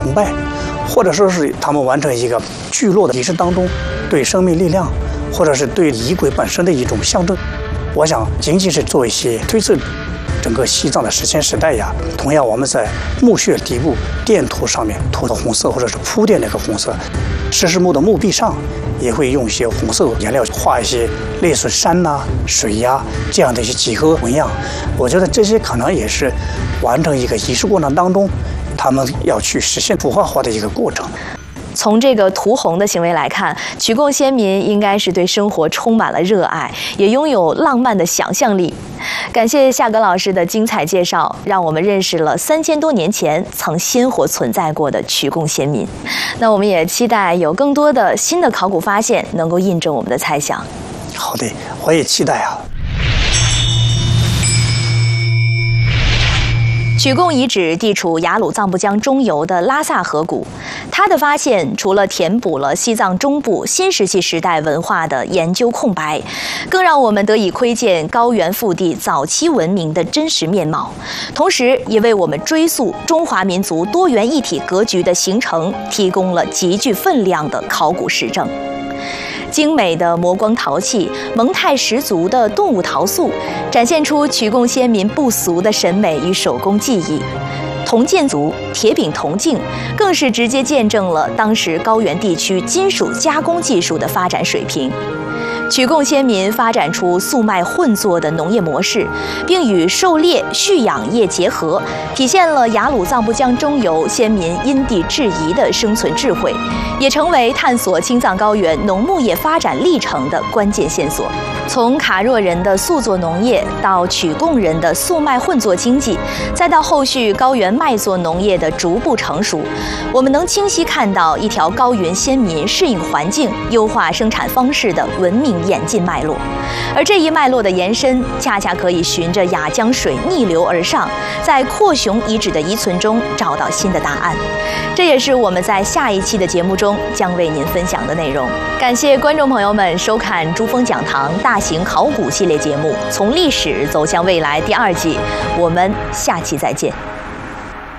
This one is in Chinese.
崇拜，或者说是他们完成一个聚落的仪式当中对生命力量，或者是对仪轨本身的一种象征。我想仅仅是做一些推测。整个西藏的史前时代呀，同样我们在墓穴底部垫土上面涂的红色，或者是铺垫那个红色，石室墓的墓壁上也会用一些红色颜料画一些类似山呐、水呀这样的一些几何纹样。我觉得这些可能也是完成一个仪式过程当中，他们要去实现符号化的一个过程。 从这个涂红的行为来看，曲贡先民应该是对生活充满了热爱，也拥有浪漫的想象力。感谢夏格老师的精彩介绍，让我们认识了3000多年前曾鲜活存在过的曲贡先民。那我们也期待有更多的新的考古发现能够印证我们的猜想。 好的，我也期待啊。 曲贡遗址地处雅鲁藏布江中游的拉萨河谷，它的发现除了填补了西藏中部新石器时代文化的研究空白，更让我们得以窥见高原腹地早期文明的真实面貌，同时也为我们追溯中华民族多元一体格局的形成提供了极具分量的考古实证。精美的磨光陶器，蒙态十足的动物陶塑，展现出曲贡先民不俗的审美与手工技艺。铜剑族、铁柄铜镜，更是直接见证了当时高原地区金属加工技术的发展水平。曲贡先民发展出粟麦混作的农业模式，并与狩猎、畜养业结合，体现了雅鲁藏布江中游先民因地制宜的生存智慧，也成为探索青藏高原农牧业发展历程的关键线索。从卡若人的素作农业到曲贡人的粟麦混作经济，再到后续高原麦作农业的逐步成熟，我们能清晰看到一条高原先民适应环境、优化生产方式的文明演进脉络。而这一脉络的延伸，恰恰可以循着雅江水逆流而上，在阔雄遗址的遗存中找到新的答案。这也是我们在下一期的节目中将为您分享的内容。感谢观众朋友们收看珠峰讲堂大型考古系列节目《从历史走向未来》第2季，我们下期再见。